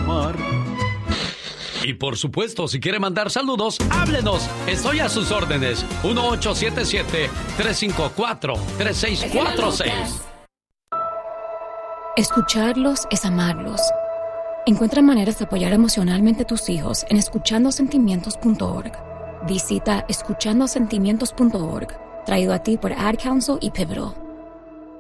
amar. Y por supuesto, si quiere mandar saludos, háblenos. Estoy a sus órdenes. 1877-354-3646. Escucharlos es amarlos. Encuentra maneras de apoyar emocionalmente a tus hijos en escuchandosentimientos.org. Visita escuchandosentimientos.org, traído a ti por Ad Council y Pivotal.